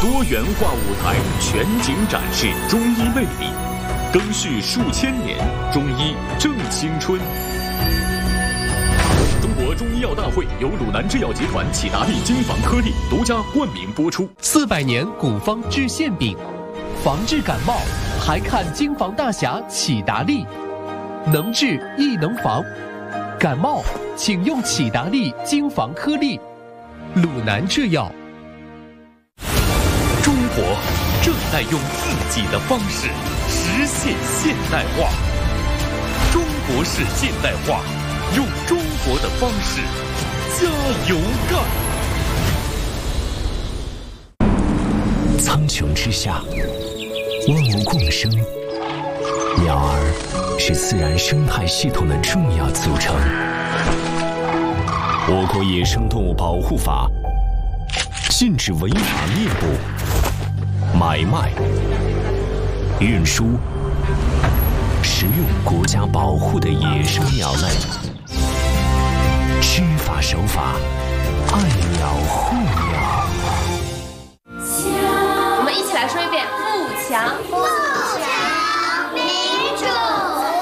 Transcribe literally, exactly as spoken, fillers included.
多元化舞台全景展示中医魅力，更续数千年，中医正青春。中国中医药大会由鲁南制药集团启达利金防颗粒独家冠名播出。 四百年古方治馅饼，防治感冒还看金防大侠启达利，能治亦能防。感冒请用启达利金防颗粒。鲁南制药。 中国正在用自己的方式实现现代化。中国式现代化，用中国的方式加油干！ 苍穹之下，万物共生，鸟儿是自然生态系统的重要组成。我国野生动物保护法禁止违法猎捕、买卖、运输、食用国家保护的野生鸟类。知法守法，爱鸟护鸟。